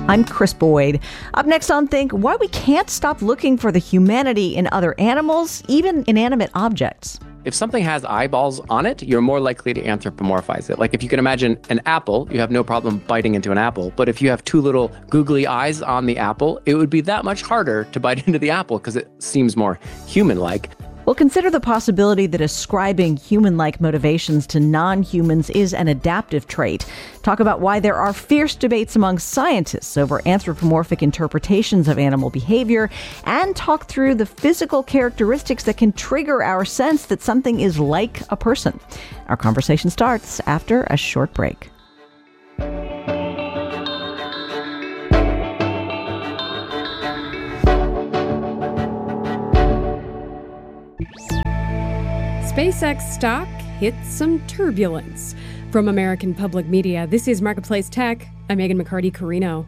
I'm Chris Boyd. Up next on Think, why we can't stop looking for the humanity in other animals, even inanimate objects. If something has eyeballs on it, you're more likely to anthropomorphize it. Like if you can imagine an apple, you have no problem biting into an apple. But if you have two little googly eyes on the apple, it would be that much harder to bite into the apple because it seems more human-like. We'll consider the possibility that ascribing human-like motivations to non-humans is an adaptive trait. Talk about why there are fierce debates among scientists over anthropomorphic interpretations of animal behavior, and talk through the physical characteristics that can trigger our sense that something is like a person. Our conversation starts after a short break. SpaceX stock hit some turbulence. From American Public Media, this is Marketplace Tech. I'm Megan McCarty-Carino.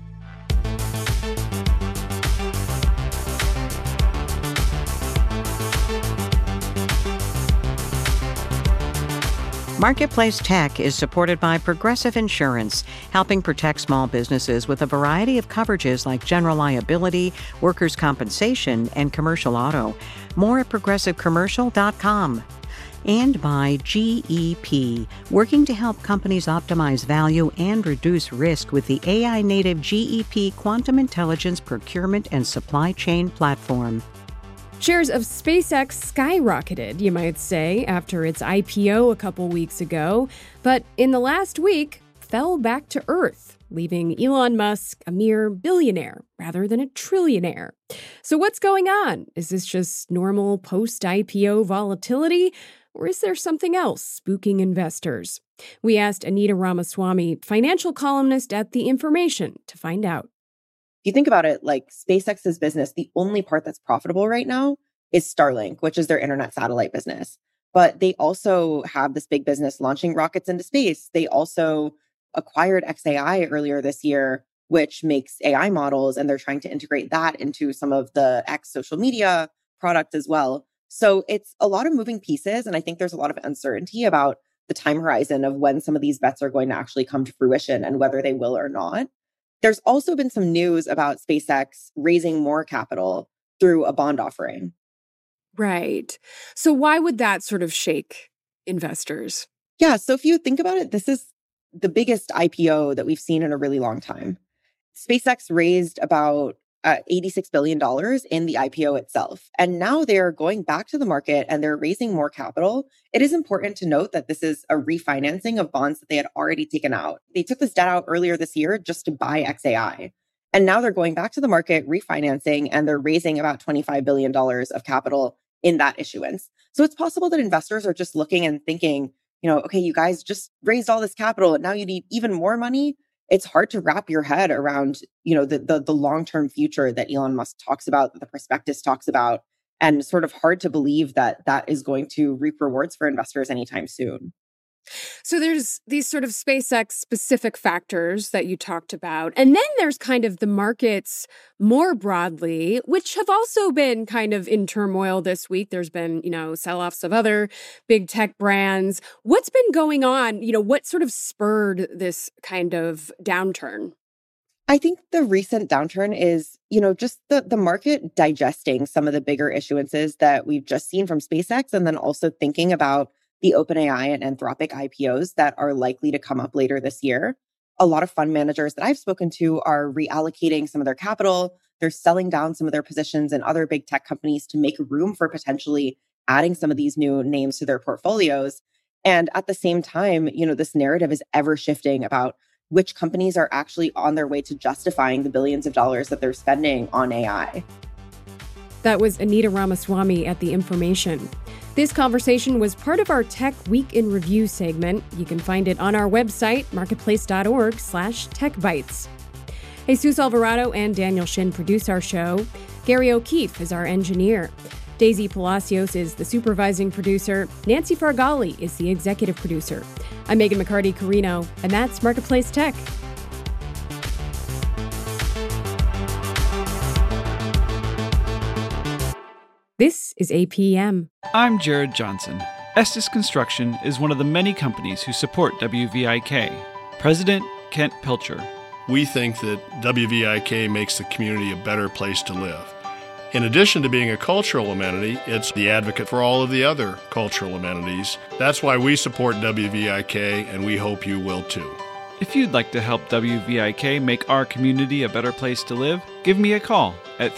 Marketplace Tech is supported by Progressive Insurance, helping protect small businesses with a variety of coverages like general liability, workers' compensation, and commercial auto. More at progressivecommercial.com. And by GEP, working to help companies optimize value and reduce risk with the AI-native GEP Quantum Intelligence Procurement and Supply Chain Platform. Shares of SpaceX skyrocketed, you might say, after its IPO a couple weeks ago, but in the last week fell back to earth, leaving Elon Musk a mere billionaire rather than a trillionaire. So what's going on? Is this just normal post-IPO volatility? Or is there something else spooking investors? We asked Anita Ramaswamy, financial columnist at The Information, to find out. If you think about it, like SpaceX's business, the only part that's profitable right now is Starlink, which is their internet satellite business. But they also have this big business launching rockets into space. They also acquired xAI earlier this year, which makes AI models, and they're trying to integrate that into some of the X social media product as well. So it's a lot of moving pieces. And I think there's a lot of uncertainty about the time horizon of when some of these bets are going to actually come to fruition and whether they will or not. There's also been some news about SpaceX raising more capital through a bond offering. Right. So why would that sort of shake investors? Yeah. So if you think about it, this is the biggest IPO that we've seen in a really long time. SpaceX raised about $86 billion in the IPO itself. And now they're going back to the market and they're raising more capital. It is important to note that this is a refinancing of bonds that they had already taken out. They took this debt out earlier this year just to buy xAI. And now they're going back to the market, refinancing, and they're raising about $25 billion of capital in that issuance. So it's possible that investors are just looking and thinking, okay, you guys just raised all this capital and now you need even more money. It's hard to wrap your head around, the long-term future that Elon Musk talks about, that the prospectus talks about, and sort of hard to believe that that is going to reap rewards for investors anytime soon. So there's these sort of SpaceX specific factors that you talked about. And then there's kind of the markets more broadly, which have also been kind of in turmoil this week. There's been, sell-offs of other big tech brands. What's been going on? What sort of spurred this kind of downturn? I think the recent downturn is, just the market digesting some of the bigger issuances that we've just seen from SpaceX, and then also thinking about the OpenAI and Anthropic IPOs that are likely to come up later this year. A lot of fund managers that I've spoken to are reallocating some of their capital. They're selling down some of their positions in other big tech companies to make room for potentially adding some of these new names to their portfolios. And at the same time, this narrative is ever shifting about which companies are actually on their way to justifying the billions of dollars that they're spending on AI. That was Anita Ramaswamy at The Information. This conversation was part of our Tech Week in Review segment. You can find it on our website, marketplace.org/techbytes. Jesus Alvarado and Daniel Shin produce our show. Gary O'Keefe is our engineer. Daisy Palacios is the supervising producer. Nancy Fargali is the executive producer. I'm Megan McCarty-Carino, and that's Marketplace Tech. This is APM. I'm Jared Johnson. Estes Construction is one of the many companies who support WVIK. President Kent Pilcher. we think that WVIK makes the community a better place to live. In addition to being a cultural amenity, it's the advocate for all of the other cultural amenities. That's why we support WVIK, and we hope you will too. If you'd like to help WVIK make our community a better place to live, give me a call at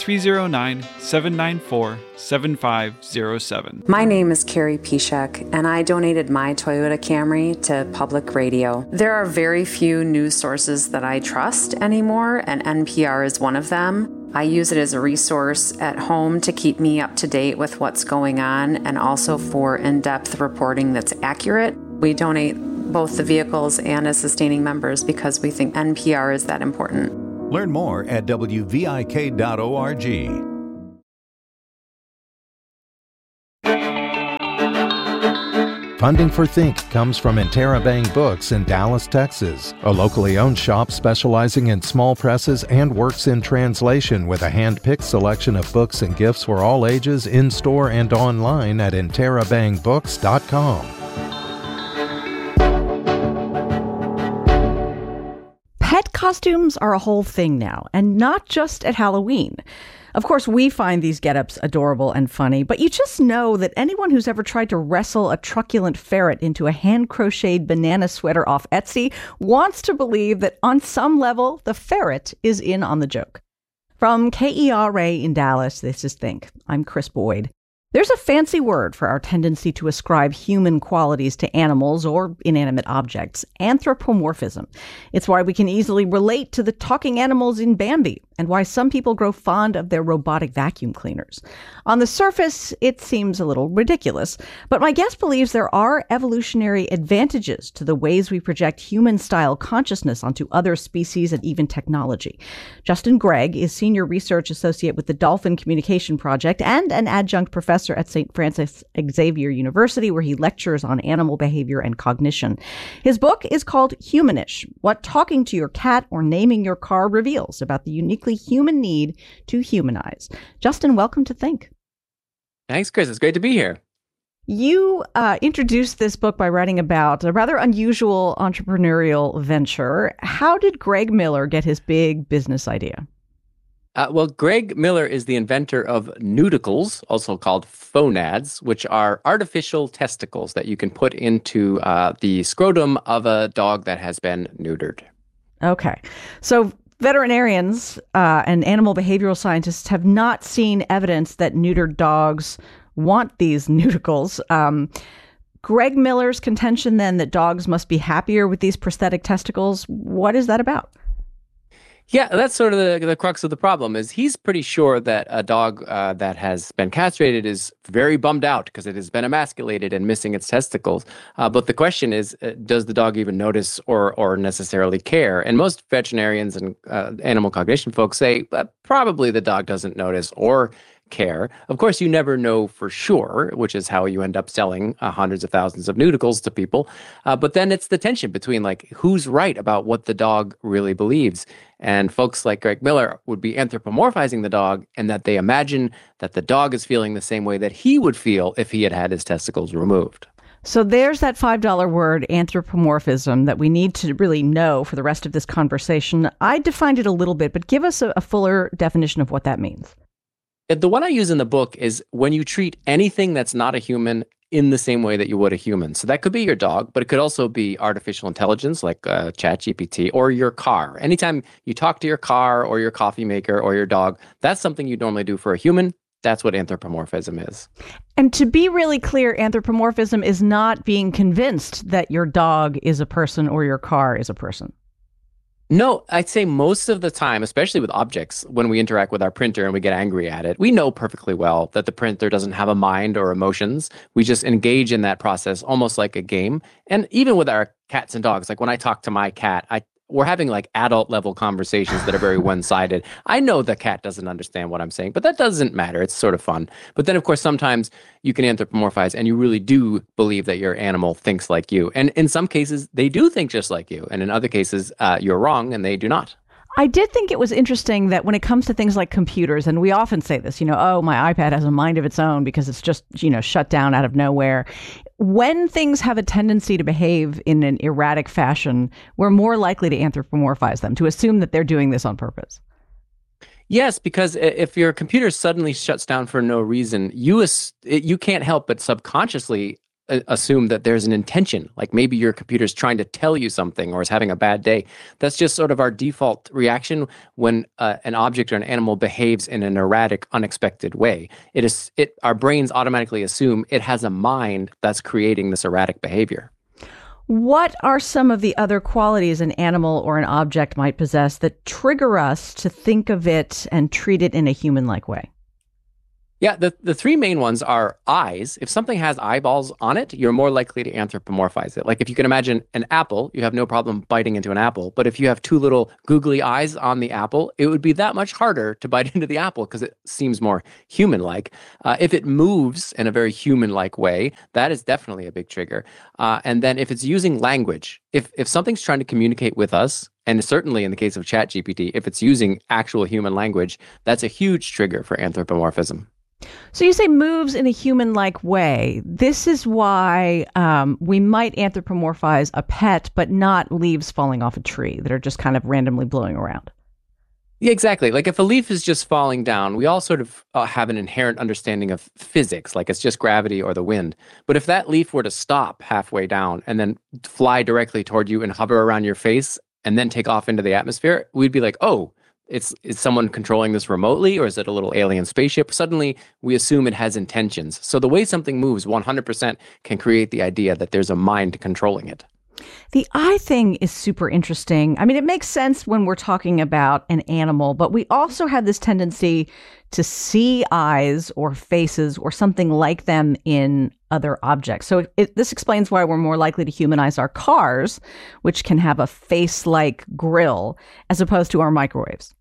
309-794-7507. My name is Carrie Pishak, and I donated my Toyota Camry to public radio. There are very few news sources that I trust anymore, and NPR is one of them. I use it as a resource at home to keep me up to date with what's going on and also for in-depth reporting that's accurate. We donate both the vehicles and as sustaining members because we think NPR is that important. Learn more at wvik.org. Funding for Think comes from Interabang Books in Dallas, Texas, a locally owned shop specializing in small presses and works in translation with a hand-picked selection of books and gifts for all ages in-store and online at interabangbooks.com. Pet costumes are a whole thing now, and not just at Halloween. Of course, we find these get-ups adorable and funny, but you just know that anyone who's ever tried to wrestle a truculent ferret into a hand-crocheted banana sweater off Etsy wants to believe that on some level, the ferret is in on the joke. From KERA in Dallas, this is Think. I'm Chris Boyd. There's a fancy word for our tendency to ascribe human qualities to animals or inanimate objects: anthropomorphism. It's why we can easily relate to the talking animals in Bambi, and why some people grow fond of their robotic vacuum cleaners. On the surface, it seems a little ridiculous, but my guest believes there are evolutionary advantages to the ways we project human-style consciousness onto other species and even technology. Justin Gregg is Senior Research Associate with the Dolphin Communication Project and an adjunct professor at St. Francis Xavier University, where he lectures on animal behavior and cognition. His book is called Humanish: What Talking to Your Cat or Naming Your Car Reveals About the Uniquely Human Need to Humanize. Justin, welcome to Think. Thanks, Chris. It's great to be here. You introduced this book by writing about a rather unusual entrepreneurial venture. How did Greg Miller get his big business idea? Well, Greg Miller is the inventor of nudicles, also called phonads, which are artificial testicles that you can put into the scrotum of a dog that has been neutered. Okay. So veterinarians and animal behavioral scientists have not seen evidence that neutered dogs want these nudicles. Greg Miller's contention then that dogs must be happier with these prosthetic testicles, what is that about? Yeah, that's sort of the crux of the problem. Is he's pretty sure that a dog that has been castrated is very bummed out because it has been emasculated and missing its testicles. But the question is, does the dog even notice or necessarily care? And most veterinarians and animal cognition folks say probably the dog doesn't notice or care. Of course, you never know for sure, which is how you end up selling hundreds of thousands of nudicles to people. But then it's the tension between who's right about what the dog really believes. And folks like Greg Miller would be anthropomorphizing the dog, and that they imagine that the dog is feeling the same way that he would feel if he had his testicles removed. So there's that $5 word, anthropomorphism, that we need to really know for the rest of this conversation. I defined it a little bit, but give us a fuller definition of what that means. The one I use in the book is when you treat anything that's not a human in the same way that you would a human. So that could be your dog, but it could also be artificial intelligence like ChatGPT, or your car. Anytime you talk to your car or your coffee maker or your dog, that's something you normally do for a human. That's what anthropomorphism is. And to be really clear, anthropomorphism is not being convinced that your dog is a person or your car is a person. No, I'd say most of the time, especially with objects, when we interact with our printer and we get angry at it, we know perfectly well that the printer doesn't have a mind or emotions. We just engage in that process almost like a game. And even with our cats and dogs, like when I talk to my cat, we're having adult level conversations that are very one-sided. I know the cat doesn't understand what I'm saying, but that doesn't matter. It's sort of fun. But then, of course, sometimes you can anthropomorphize and you really do believe that your animal thinks like you. And in some cases, they do think just like you. And in other cases, you're wrong and they do not. I did think it was interesting that when it comes to things like computers, and we often say this, oh, my iPad has a mind of its own because it's just, shut down out of nowhere. When things have a tendency to behave in an erratic fashion, we're more likely to anthropomorphize them, to assume that they're doing this on purpose. Yes, because if your computer suddenly shuts down for no reason, you can't help but subconsciously assume that there's an intention, like maybe your computer's trying to tell you something or is having a bad day. That's just sort of our default reaction when an object or an animal behaves in an erratic, unexpected way. Our brains automatically assume it has a mind that's creating this erratic behavior. What are some of the other qualities an animal or an object might possess that trigger us to think of it and treat it in a human-like way? Yeah, the three main ones are eyes. If something has eyeballs on it, you're more likely to anthropomorphize it. Like if you can imagine an apple, you have no problem biting into an apple. But if you have two little googly eyes on the apple, it would be that much harder to bite into the apple because it seems more human-like. If it moves in a very human-like way, that is definitely a big trigger. And then if it's using language, if something's trying to communicate with us, and certainly in the case of ChatGPT, if it's using actual human language, that's a huge trigger for anthropomorphism. So you say moves in a human-like way. This is why we might anthropomorphize a pet, but not leaves falling off a tree that are just kind of randomly blowing around. Yeah, exactly. Like if a leaf is just falling down, we all sort of have an inherent understanding of physics, like it's just gravity or the wind. But if that leaf were to stop halfway down and then fly directly toward you and hover around your face and then take off into the atmosphere, we'd be like, oh, is someone controlling this remotely, or is it a little alien spaceship? Suddenly, we assume it has intentions. So the way something moves 100% can create the idea that there's a mind controlling it. The eye thing is super interesting. I mean, it makes sense when we're talking about an animal, but we also have this tendency to see eyes or faces or something like them in other objects. So this explains why we're more likely to humanize our cars, which can have a face-like grill, as opposed to our microwaves.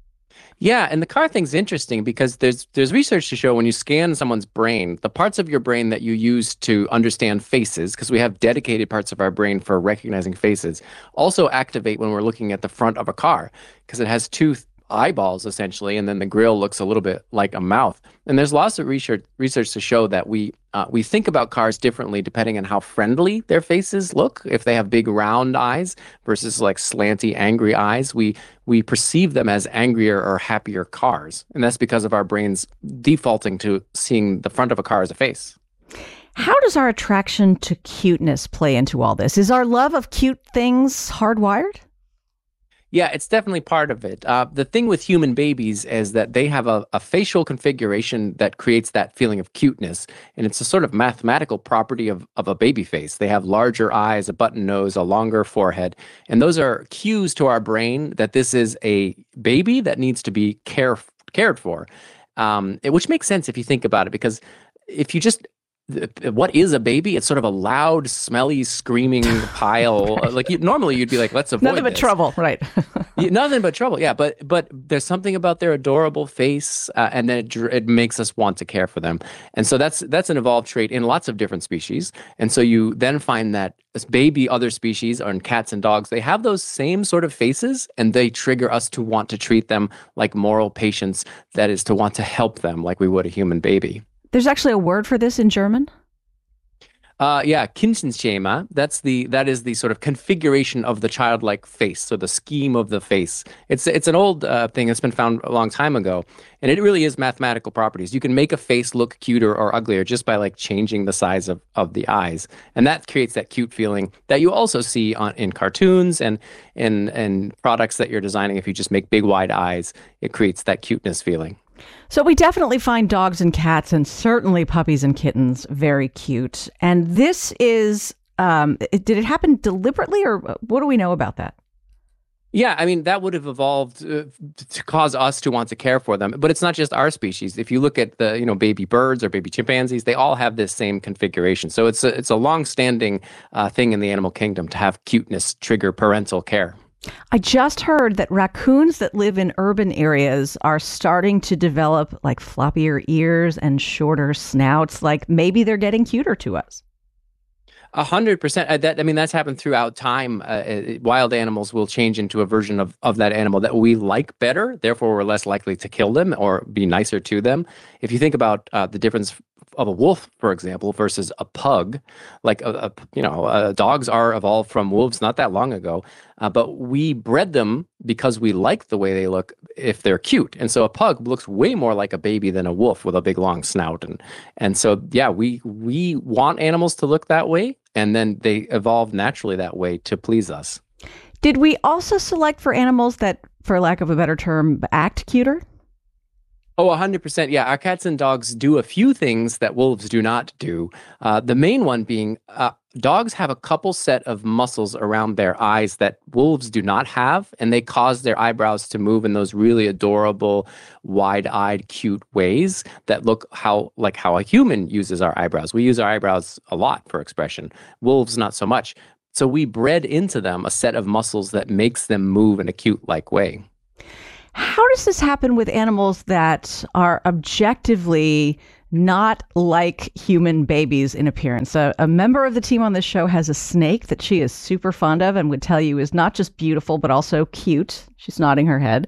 Yeah, and the car thing's interesting because there's research to show when you scan someone's brain, the parts of your brain that you use to understand faces, because we have dedicated parts of our brain for recognizing faces, also activate when we're looking at the front of a car, because it has two eyeballs essentially, and then the grill looks a little bit like a mouth. And there's lots of research to show that we think about cars differently depending on how friendly their faces look. If they have big round eyes versus like slanty, angry eyes, we perceive them as angrier or happier cars. And that's because of our brains defaulting to seeing the front of a car as a face. How does our attraction to cuteness play into all this? Is our love of cute things hardwired? Yeah, it's definitely part of it. The thing with human babies is that they have a facial configuration that creates that feeling of cuteness. And it's a sort of mathematical property of a baby face. They have larger eyes, a button nose, a longer forehead. And those are cues to our brain that this is a baby that needs to be cared for, which makes sense if you think about it, because if you just... what is a baby? It's sort of a loud, smelly, screaming pile. Like normally you'd be like, let's avoid nothing but this. Trouble, right? Nothing but trouble, yeah. But there's something about their adorable face, and then it makes us want to care for them. And so that's an evolved trait in lots of different species. And so you then find that other species, or in cats and dogs, they have those same sort of faces, and they trigger us to want to treat them like moral patients. That is, to want to help them like we would a human baby. There's actually a word for this in German? Yeah, Kindchenschema. That is the sort of configuration of the childlike face, so the scheme of the face. It's an old thing that's been found a long time ago, and it really is mathematical properties. You can make a face look cuter or uglier just by like changing the size of the eyes, and that creates that cute feeling that you also see in cartoons and in products that you're designing. If you just make big wide eyes, it creates that cuteness feeling. So we definitely find dogs and cats, and certainly puppies and kittens, very cute. And this is, did it happen deliberately, or what do we know about that? Yeah, I mean, that would have evolved to cause us to want to care for them. But it's not just our species. If you look at the, baby birds or baby chimpanzees, they all have this same configuration. So it's a long-standing thing in the animal kingdom to have cuteness trigger parental care. I just heard that raccoons that live in urban areas are starting to develop like floppier ears and shorter snouts. Like maybe they're getting cuter to us. 100%. That's happened throughout time. Wild animals will change into a version of that animal that we like better. Therefore, we're less likely to kill them or be nicer to them. If you think about the difference of a wolf, for example, versus a pug, like dogs are evolved from wolves not that long ago, but we bred them because we like the way they look if they're cute. And so a pug looks way more like a baby than a wolf with a big long snout. And so, yeah, we want animals to look that way, and then they evolve naturally that way to please us. Did we also select for animals that, for lack of a better term, act cuter? Oh, 100%. Yeah, our cats and dogs do a few things that wolves do not do. The main one being dogs have a couple set of muscles around their eyes that wolves do not have, and they cause their eyebrows to move in those really adorable, wide-eyed, cute ways that look like how a human uses our eyebrows. We use our eyebrows a lot for expression. Wolves, not so much. So we bred into them a set of muscles that makes them move in a cute-like way. How does this happen with animals that are objectively not like human babies in appearance? A member of the team on this show has a snake that she is super fond of and would tell you is not just beautiful, but also cute. She's nodding her head.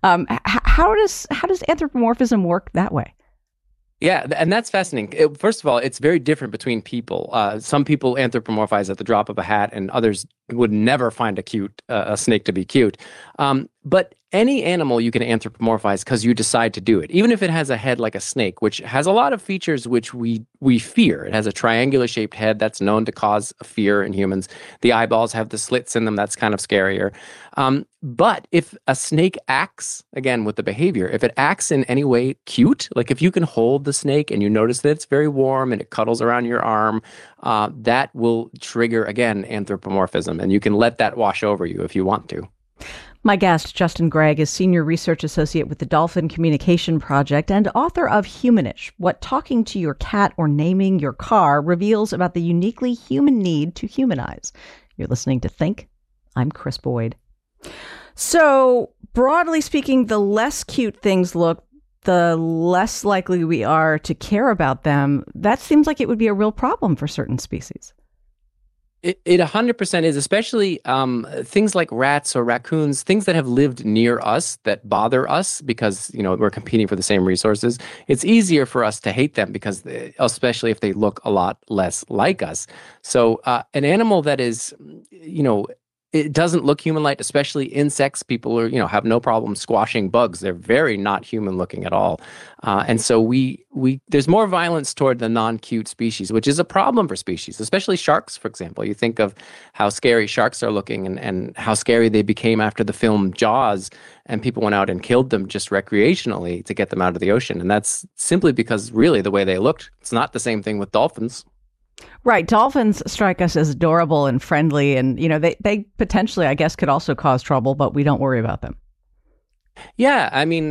How does anthropomorphism work that way? Yeah, and that's fascinating. First of all, it's very different between people. Some people anthropomorphize at the drop of a hat, and others would never find a snake to be cute. But any animal you can anthropomorphize because you decide to do it, even if it has a head like a snake, which has a lot of features which we fear. It has a triangular-shaped head that's known to cause fear in humans. The eyeballs have the slits in them. That's kind of scarier. But if a snake acts, again, with the behavior, if it acts in any way cute, like if you can hold the snake and you notice that it's very warm and it cuddles around your arm, that will trigger, again, anthropomorphism. And you can let that wash over you if you want to. My guest, Justin Gregg, is Senior Research Associate with the Dolphin Communication Project and author of Humanish, What Talking to Your Cat or Naming Your Car Reveals About the Uniquely Human Need to Humanize. You're listening to Think. I'm Chris Boyd. So, broadly speaking, the less cute things look, the less likely we are to care about them. That seems like it would be a real problem for certain species. It 100% is, especially things like rats or raccoons, things that have lived near us that bother us because, we're competing for the same resources. It's easier for us to hate them because, especially if they look a lot less like us. So an animal that is, it doesn't look human-like, especially insects. People are, have no problem squashing bugs. They're very not human-looking at all. And so there's more violence toward the non-cute species, which is a problem for species, especially sharks, for example. You think of how scary sharks are looking and how scary they became after the film Jaws, and people went out and killed them just recreationally to get them out of the ocean. And that's simply because, really, the way they looked. It's not the same thing with dolphins. Right. Dolphins strike us as adorable and friendly, and they potentially, I guess, could also cause trouble, but we don't worry about them. Yeah, I mean,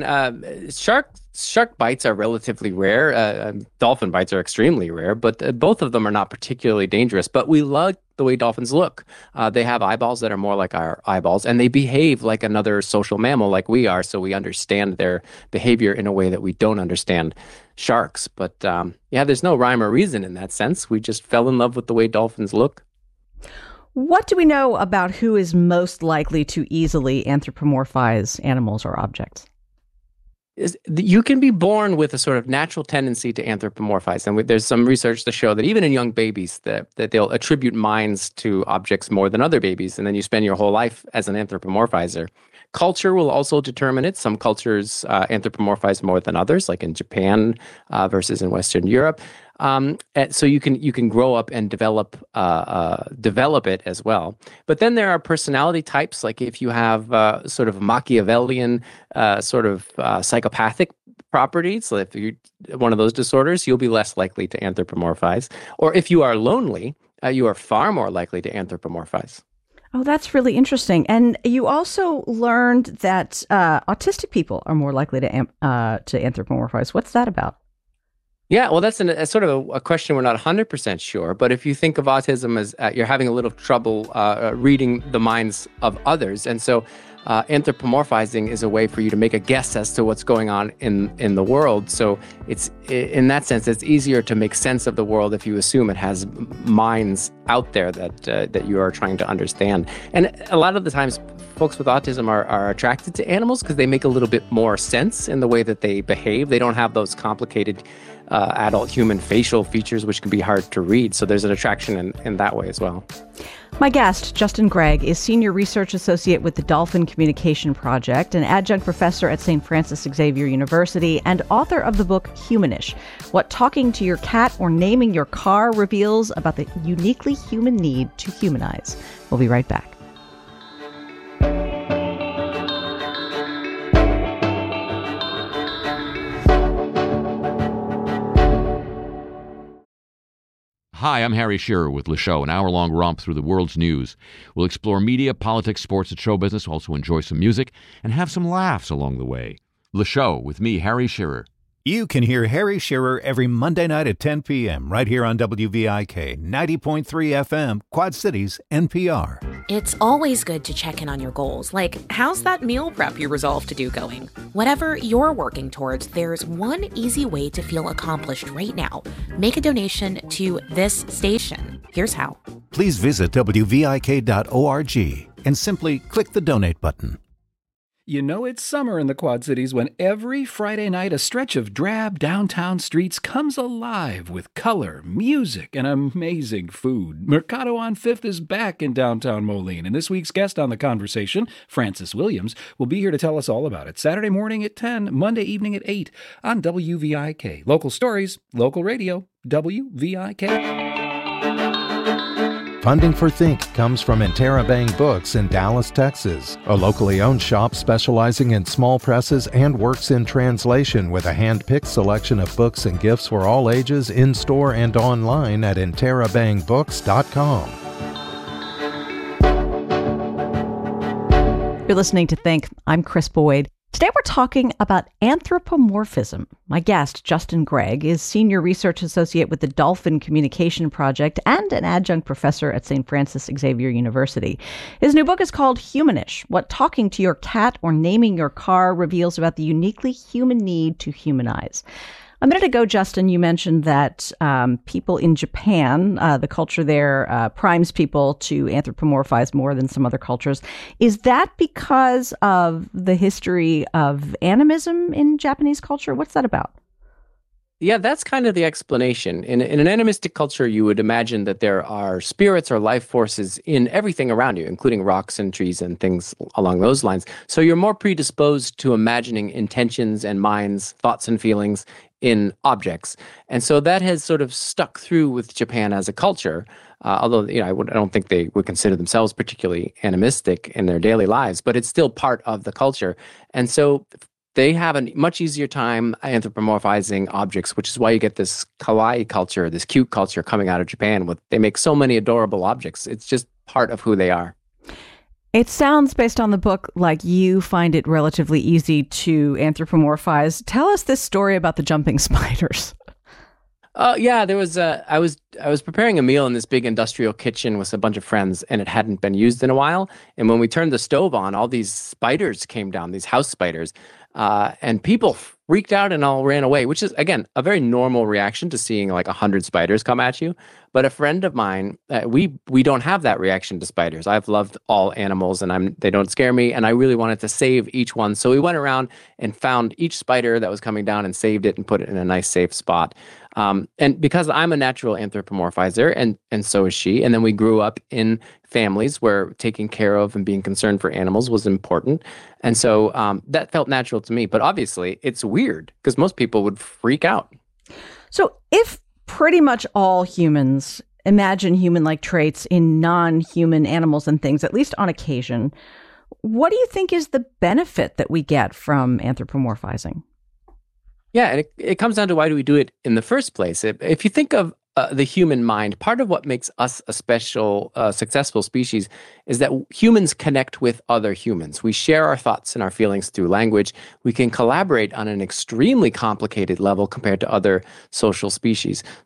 shark bites are relatively rare. Dolphin bites are extremely rare, but both of them are not particularly dangerous. But we like the way dolphins look. They have eyeballs that are more like our eyeballs, and they behave like another social mammal like we are, so we understand their behavior in a way that we don't understand sharks. But there's no rhyme or reason in that sense. We just fell in love with the way dolphins look. What do we know about who is most likely to easily anthropomorphize animals or objects? You can be born with a sort of natural tendency to anthropomorphize. And there's some research to show that even in young babies, that they'll attribute minds to objects more than other babies. And then you spend your whole life as an anthropomorphizer. Culture will also determine it. Some cultures anthropomorphize more than others, like in Japan versus in Western Europe. So you can grow up and develop it as well. But then there are personality types, like if you have sort of Machiavellian, psychopathic properties. So if you're one of those disorders, you'll be less likely to anthropomorphize. Or if you are lonely, you are far more likely to anthropomorphize. Oh, that's really interesting. And you also learned that autistic people are more likely to anthropomorphize. What's that about? Yeah, well, that's a sort of a question we're not 100% sure. But if you think of autism as you're having a little trouble reading the minds of others. And so Anthropomorphizing is a way for you to make a guess as to what's going on in the world. So it's, in that sense, it's easier to make sense of the world if you assume it has minds out there that you are trying to understand. And a lot of the times, folks with autism are attracted to animals because they make a little bit more sense in the way that they behave. They don't have those complicated adult human facial features, which can be hard to read. So there's an attraction in that way as well. My guest, Justin Gregg, is Senior Research Associate with the Dolphin Communication Project, an adjunct professor at St. Francis Xavier University, and author of the book Humanish: What Talking to Your Cat or Naming Your Car Reveals About the Uniquely Human Need to Humanize. We'll be right back. Hi, I'm Harry Shearer with Le Show, an hour-long romp through the world's news. We'll explore media, politics, sports, and show business, also enjoy some music, and have some laughs along the way. Le Show with me, Harry Shearer. You can hear Harry Shearer every Monday night at 10 p.m. right here on WVIK 90.3 FM, Quad Cities, NPR. It's always good to check in on your goals, like how's that meal prep you resolved to do going? Whatever you're working towards, there's one easy way to feel accomplished right now. Make a donation to this station. Here's how. Please visit WVIK.org and simply click the donate button. You know it's summer in the Quad Cities when every Friday night a stretch of drab downtown streets comes alive with color, music, and amazing food. Mercado on 5th is back in downtown Moline, and this week's guest on The Conversation, Francis Williams, will be here to tell us all about it. Saturday morning at 10, Monday evening at 8 on WVIK. Local stories, local radio, WVIK. Funding for Think comes from Interabang Books in Dallas, Texas, a locally owned shop specializing in small presses and works in translation with a hand-picked selection of books and gifts for all ages in-store and online at interabangbooks.com. You're listening to Think. I'm Chris Boyd. Today we're talking about anthropomorphism. My guest, Justin Gregg, is Senior Research Associate with the Dolphin Communication Project and an adjunct professor at St. Francis Xavier University. His new book is called Humanish: What Talking to Your Cat or Naming Your Car Reveals About the Uniquely Human Need to Humanize. A minute ago, Justin, you mentioned that people in Japan, the culture there primes people to anthropomorphize more than some other cultures. Is that because of the history of animism in Japanese culture? What's that about? Yeah, that's kind of the explanation. In an animistic culture, you would imagine that there are spirits or life forces in everything around you, including rocks and trees and things along those lines. So you're more predisposed to imagining intentions and minds, thoughts and feelings in objects. And so that has sort of stuck through with Japan as a culture, although I don't think they would consider themselves particularly animistic in their daily lives, but it's still part of the culture. And so they have a much easier time anthropomorphizing objects, which is why you get this kawaii culture, this cute culture coming out of Japan. They make so many adorable objects. It's just part of who they are. It sounds, based on the book, like you find it relatively easy to anthropomorphize. Tell us this story about the jumping spiders. Yeah, there was I was preparing a meal in this big industrial kitchen with a bunch of friends, and it hadn't been used in a while. And when we turned the stove on, all these spiders came down, these house spiders, and people freaked out and all ran away, which is, again, a very normal reaction to seeing like 100 spiders come at you. But a friend of mine, we don't have that reaction to spiders. I've loved all animals, and they don't scare me, and I really wanted to save each one. So we went around and found each spider that was coming down and saved it and put it in a nice, safe spot. And because I'm a natural anthropomorphizer, and so is she, and then we grew up in families where taking care of and being concerned for animals was important. And so that felt natural to me. But obviously, it's weird because most people would freak out. So if pretty much all humans imagine human-like traits in non-human animals and things, at least on occasion, what do you think is the benefit that we get from anthropomorphizing? Yeah, and it comes down to why do we do it in the first place? If you think of the human mind, part of what makes us a special, successful species is that humans connect with other humans. We share our thoughts and our feelings through language. We can collaborate on an extremely complicated level compared to other social species. So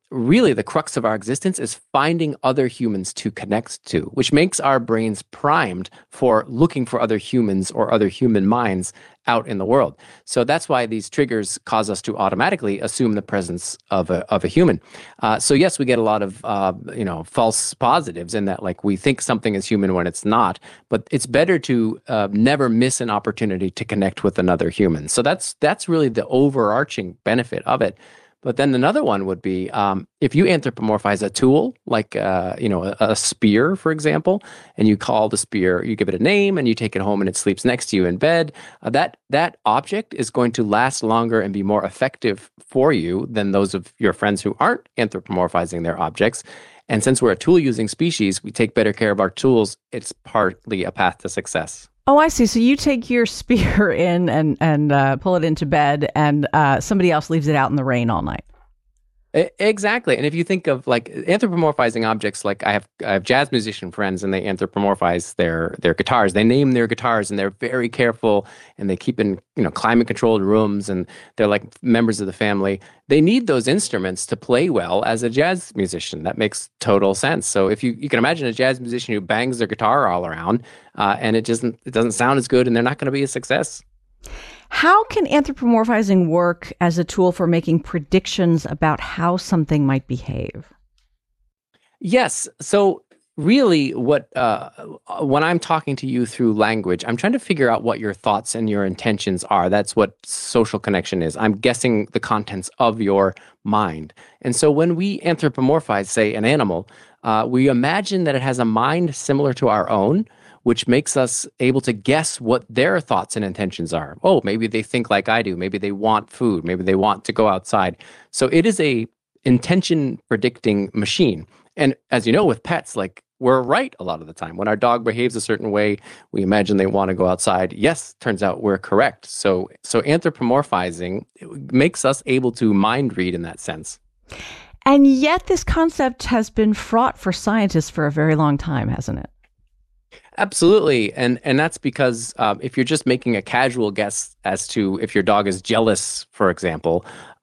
really the crux of our existence is finding other humans to connect to, which makes our brains primed for looking for other humans or other human minds out in the world. So that's why these triggers cause us to automatically assume the presence of a human. So yes, we get a lot of false positives in that, like, we think something is human when it's not. But it's better to never miss an opportunity to connect with another human. So that's really the overarching benefit of it. But then another one would be if you anthropomorphize a tool, like a spear, for example, and you call the spear, you give it a name, and you take it home, and it sleeps next to you in bed. That object is going to last longer and be more effective for you than those of your friends who aren't anthropomorphizing their objects. And since we're a tool-using species, we take better care of our tools. It's partly a path to success. Oh, I see. So you take your spear in and pull it into bed, and somebody else leaves it out in the rain all night. Exactly. And if you think of like anthropomorphizing objects, like I have jazz musician friends, and they anthropomorphize their guitars. They name their guitars, and they're very careful, and they keep in climate controlled rooms, and they're like members of the family. They need those instruments to play well as a jazz musician. That makes total sense. So if you can imagine a jazz musician who bangs their guitar all around, and it doesn't sound as good, and they're not going to be a success. How can anthropomorphizing work as a tool for making predictions about how something might behave? Yes. So really when I'm talking to you through language, I'm trying to figure out what your thoughts and your intentions are. That's what social connection is. I'm guessing the contents of your mind. And so when we anthropomorphize, say, an animal, we imagine that it has a mind similar to our own, which makes us able to guess what their thoughts and intentions are. Oh, maybe they think like I do. Maybe they want food. Maybe they want to go outside. So it is a intention predicting machine. And as you know, with pets, like, we're right a lot of the time. When our dog behaves a certain way, we imagine they want to go outside. Yes, turns out we're correct. So anthropomorphizing makes us able to mind read in that sense. And yet this concept has been fraught for scientists for a very long time, hasn't it? Absolutely. And that's because if you're just making a casual guess as to if your dog is jealous, for example,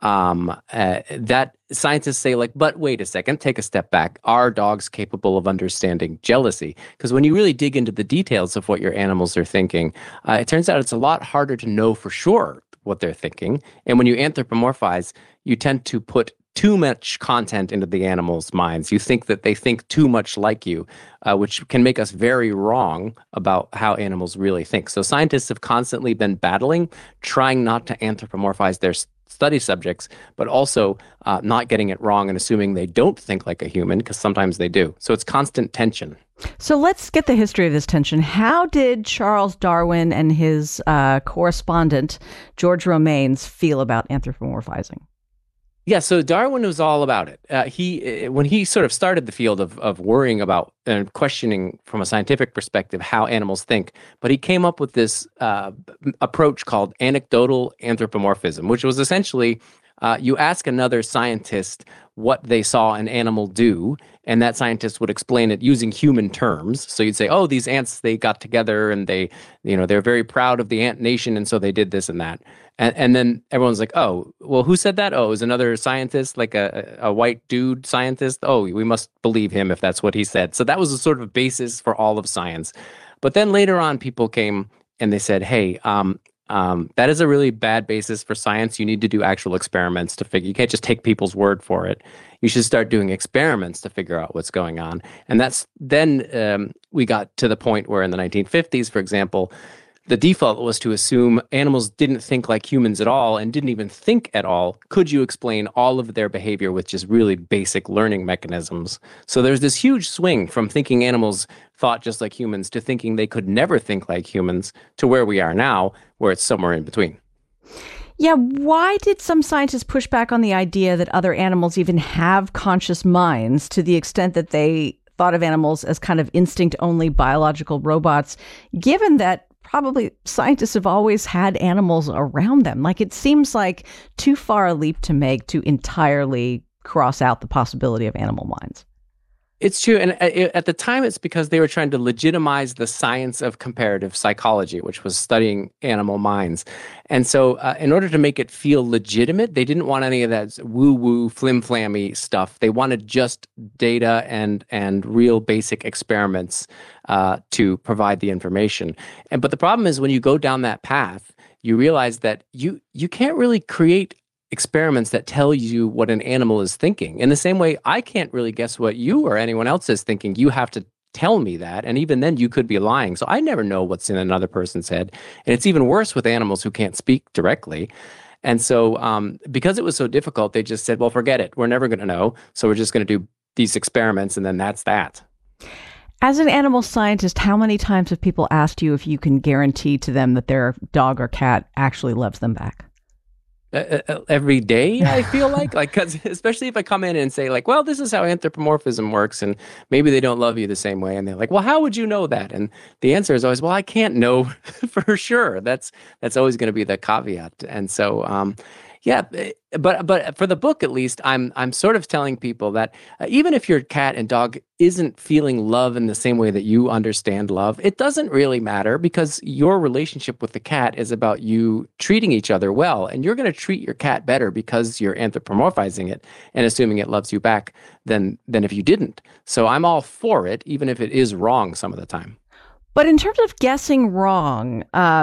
that scientists say, like, but wait a second, take a step back. Are dogs capable of understanding jealousy? Because when you really dig into the details of what your animals are thinking, it turns out it's a lot harder to know for sure what they're thinking. And when you anthropomorphize, you tend to put too much content into the animals' minds. You think that they think too much like you, which can make us very wrong about how animals really think. So scientists have constantly been battling, trying not to anthropomorphize their study subjects, but also not getting it wrong and assuming they don't think like a human, because sometimes they do. So it's constant tension. So let's get the history of this tension. How did Charles Darwin and his correspondent, George Romanes, feel about anthropomorphizing? Yeah, so Darwin was all about it. When he sort of started the field of worrying about and questioning from a scientific perspective how animals think, but he came up with this approach called anecdotal anthropomorphism, which was essentially you ask another scientist what they saw an animal do, and that scientist would explain it using human terms. So you'd say, oh, these ants, they got together and they're very proud of the ant nation, and so they did this and that. And then everyone's like, oh, well, who said that? Oh, it was another scientist, like a white dude scientist. Oh, we must believe him if that's what he said. So that was a sort of basis for all of science. But then later on, people came and they said, hey, that is a really bad basis for science. You need to do actual experiments to figure. You can't just take people's word for it. You should start doing experiments to figure out what's going on. And that's then we got to the point where in the 1950s, for example, the default was to assume animals didn't think like humans at all and didn't even think at all. Could you explain all of their behavior with just really basic learning mechanisms? So there's this huge swing from thinking animals thought just like humans to thinking they could never think like humans to where we are now, where it's somewhere in between. Yeah, why did some scientists push back on the idea that other animals even have conscious minds to the extent that they thought of animals as kind of instinct-only biological robots, given that probably scientists have always had animals around them? Like, it seems like too far a leap to make to entirely cross out the possibility of animal minds. It's true. And at the time, it's because they were trying to legitimize the science of comparative psychology, which was studying animal minds. And so in order to make it feel legitimate, they didn't want any of that woo-woo, flim-flammy stuff. They wanted just data and real basic experiments to provide the information. But the problem is when you go down that path, you realize that you can't really create experiments that tell you what an animal is thinking. In the same way, I can't really guess what you or anyone else is thinking. You have to tell me that. And even then, you could be lying. So I never know what's in another person's head. And it's even worse with animals who can't speak directly. And so because it was so difficult, they just said, well, forget it. We're never going to know. So we're just going to do these experiments. And then that's that. As an animal scientist, how many times have people asked you if you can guarantee to them that their dog or cat actually loves them back? Every day, I feel like, cause especially if I come in and say like, well, this is how anthropomorphism works. And maybe they don't love you the same way. And they're like, well, how would you know that? And the answer is always, well, I can't know for sure. That's always going to be the caveat. And so, yeah, but for the book, at least, I'm sort of telling people that even if your cat and dog isn't feeling love in the same way that you understand love, it doesn't really matter because your relationship with the cat is about you treating each other well. And you're going to treat your cat better because you're anthropomorphizing it and assuming it loves you back than if you didn't. So I'm all for it, even if it is wrong some of the time. But in terms of guessing wrong,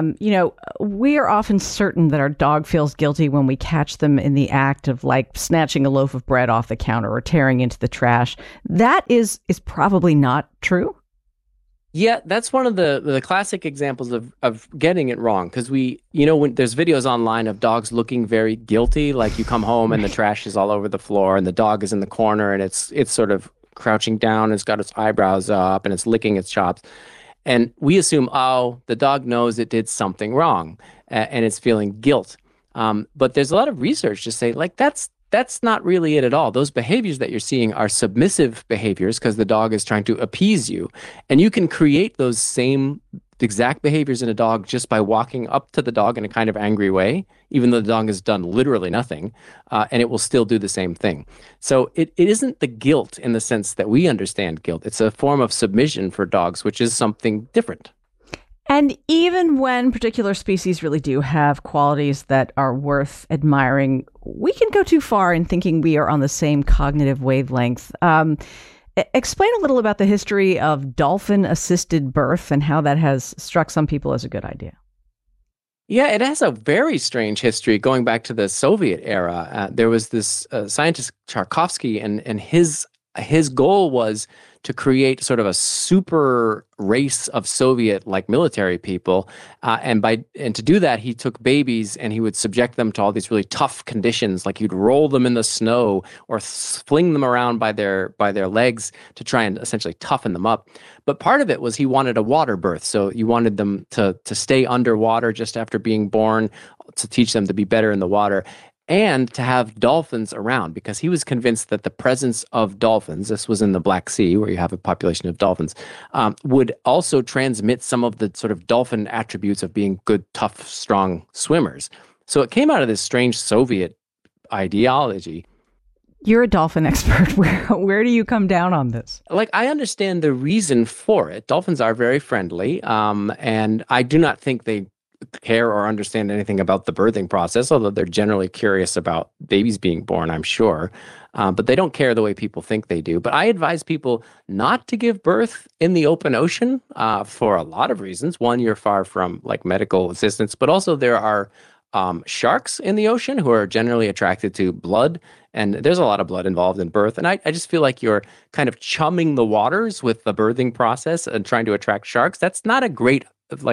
we are often certain that our dog feels guilty when we catch them in the act of like snatching a loaf of bread off the counter or tearing into the trash. That is probably not true. Yeah, that's one of the classic examples of getting it wrong. Because when there's videos online of dogs looking very guilty, like you come home and the trash is all over the floor and the dog is in the corner and it's sort of crouching down, it's got its eyebrows up and it's licking its chops. And we assume, oh, the dog knows it did something wrong and it's feeling guilt. But there's a lot of research to say, like, that's not really it at all. Those behaviors that you're seeing are submissive behaviors because the dog is trying to appease you. And you can create those same exact behaviors in a dog just by walking up to the dog in a kind of angry way, even though the dog has done literally nothing, and it will still do the same thing. So it isn't the guilt in the sense that we understand guilt. It's a form of submission for dogs, which is something different. And even when particular species really do have qualities that are worth admiring, we can go too far in thinking we are on the same cognitive wavelength. Explain a little about the history of dolphin-assisted birth and how that has struck some people as a good idea. Yeah, it has a very strange history going back to the Soviet era. There was this scientist, Tcharkovsky, and his goal was to create sort of a super race of Soviet-like military people. And to do that, he took babies and he would subject them to all these really tough conditions, like he'd roll them in the snow or fling them around by their legs to try and essentially toughen them up. But part of it was he wanted a water birth. So you wanted them to stay underwater just after being born, to teach them to be better in the water, and to have dolphins around, because he was convinced that the presence of dolphins, this was in the Black Sea where you have a population of dolphins, would also transmit some of the sort of dolphin attributes of being good, tough, strong swimmers. So it came out of this strange Soviet ideology. You're a dolphin expert. Where do you come down on this? Like, I understand the reason for it. Dolphins are very friendly, and I do not think they care or understand anything about the birthing process, although they're generally curious about babies being born, I'm sure. But they don't care the way people think they do. But I advise people not to give birth in the open ocean for a lot of reasons. One, you're far from like medical assistance, but also there are sharks in the ocean who are generally attracted to blood. And there's a lot of blood involved in birth. And I just feel like you're kind of chumming the waters with the birthing process and trying to attract sharks. That's not a great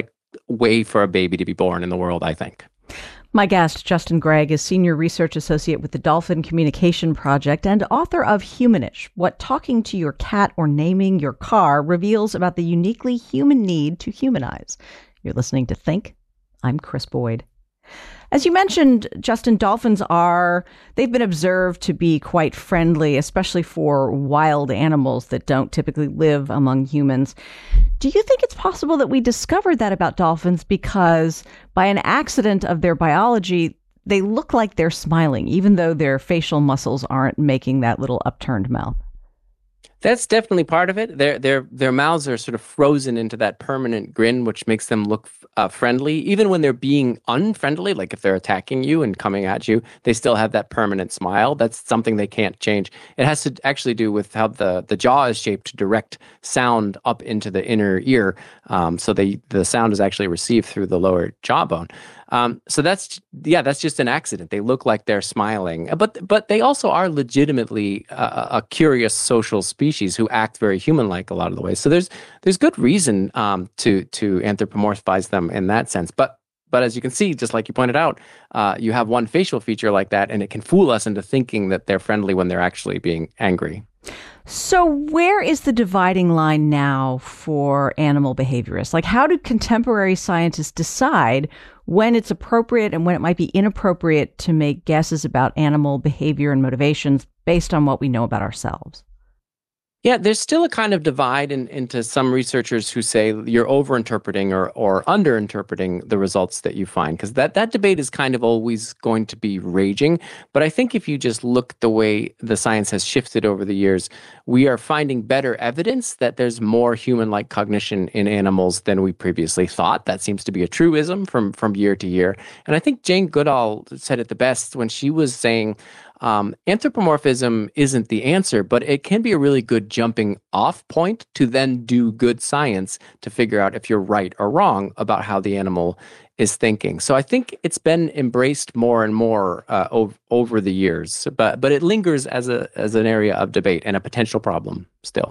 way for a baby to be born in the world, I think. My guest, Justin Gregg, is Senior Research Associate with the Dolphin Communication Project and author of Humanish, What Talking to Your Cat or Naming Your Car Reveals About the Uniquely Human Need to Humanize. You're listening to Think. I'm Chris Boyd. As you mentioned, Justin, dolphins they've been observed to be quite friendly, especially for wild animals that don't typically live among humans. Do you think it's possible that we discovered that about dolphins because by an accident of their biology, they look like they're smiling, even though their facial muscles aren't making that little upturned mouth? That's definitely part of it. Their mouths are sort of frozen into that permanent grin, which makes them look friendly. Even when they're being unfriendly, like if they're attacking you and coming at you, they still have that permanent smile. That's something they can't change. It has to actually do with how the jaw is shaped to direct sound up into the inner ear. So the sound is actually received through the lower jawbone. So that's just an accident. They look like they're smiling, but they also are legitimately a curious social species who act very human-like a lot of the ways. So there's good reason to anthropomorphize them in that sense. But as you can see, just like you pointed out, you have one facial feature like that, and it can fool us into thinking that they're friendly when they're actually being angry. So where is the dividing line now for animal behaviorists? Like, how do contemporary scientists decide when it's appropriate and when it might be inappropriate to make guesses about animal behavior and motivations based on what we know about ourselves? Yeah, there's still a kind of divide into some researchers who say you're overinterpreting or underinterpreting the results that you find, because that debate is kind of always going to be raging. But I think if you just look the way the science has shifted over the years, we are finding better evidence that there's more human-like cognition in animals than we previously thought. That seems to be a truism from year to year. And I think Jane Goodall said it the best when she was saying, anthropomorphism isn't the answer, but it can be a really good jumping off point to then do good science to figure out if you're right or wrong about how the animal is thinking. So I think it's been embraced more and more over the years, but it lingers as an area of debate and a potential problem still.